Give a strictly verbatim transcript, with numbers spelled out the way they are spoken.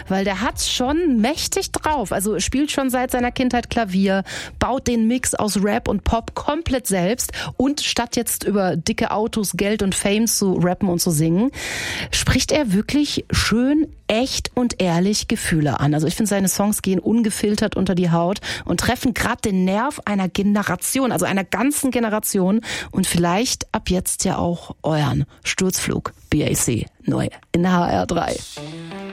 weil der hat's schon mächtig drauf. Also spielt schon seit seiner Kindheit Klavier, baut den Mix aus Rap und Pop komplett selbst und statt jetzt über dicke Autos, Geld und Fame zu rappen und zu singen, spricht er wirklich schön, echt und ehrlich Gefühle an. Also ich finde, seine Songs gehen ungefiltert unter die Haut und treffen gerade den Nerv einer Generation, also einer ganzen Generation und vielleicht ab jetzt ja auch euren Sturzflug B A C neu in H R drei.